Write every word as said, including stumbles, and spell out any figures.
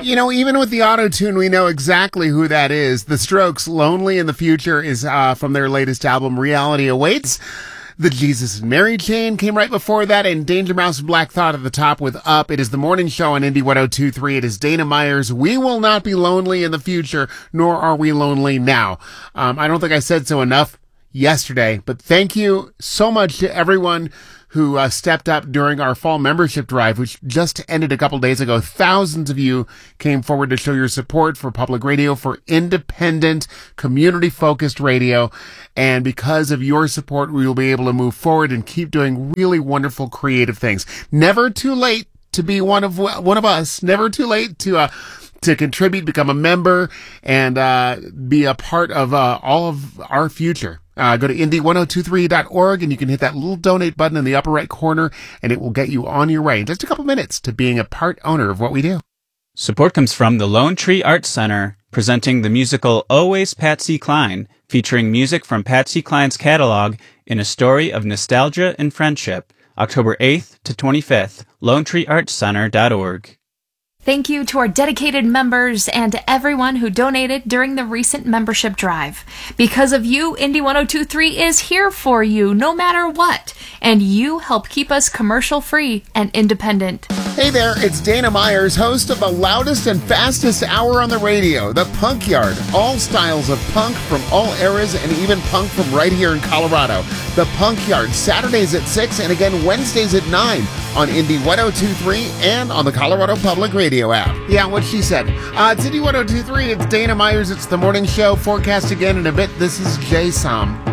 You know, even with the auto-tune, we know exactly who that is. The Strokes' Lonely in the Future is uh, from their latest album, Reality Awaits. The Jesus and Mary Chain came right before that, and Danger Mouse and Black Thought at the top with Up. It is the morning show on Indie one oh two point three. It is Dana Myers. We will not be lonely in the future, nor are we lonely now. Um, I don't think I said so enough yesterday, but thank you so much to everyone who uh, stepped up during our fall membership drive, which just ended a couple days ago. Thousands of you came forward to show your support for public radio, for independent, community-focused radio. And because of your support, we will be able to move forward and keep doing really wonderful, creative things. Never too late to be one of one of us. Never too late to uh, to contribute, become a member, and uh, be a part of uh, all of our future. Uh, go to indie one oh two three dot org and you can hit that little donate button in the upper right corner, and it will get you on your way in just a couple minutes to being a part owner of what we do. Support comes from the Lone Tree Arts Center, presenting the musical Always Patsy Cline, featuring music from Patsy Cline's catalog in a story of nostalgia and friendship. October eighth to twenty-fifth, lone tree arts center dot org. Thank you to our dedicated members and to everyone who donated during the recent membership drive. Because of you, Indie one oh two point three is here for you, no matter what. And you help keep us commercial-free and independent. Hey there, it's Dana Myers, host of the loudest and fastest hour on the radio, The Punk Yard. All styles of punk from all eras, and even punk from right here in Colorado. The Punk Yard, Saturdays at six and again Wednesdays at nine on Indie one oh two point three and on the Colorado Public Radio app. Yeah, what she said. Uh, it's Indie one oh two point three, it's Dana Myers, it's the morning show. Forecast again in a bit. This is Jay Som.